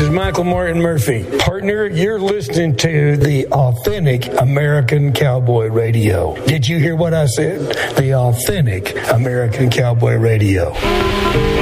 is Michael Martin Murphy. Partner, you're listening to the Authentic American Cowboy Radio. Did you hear what I said? The Authentic American Cowboy Radio.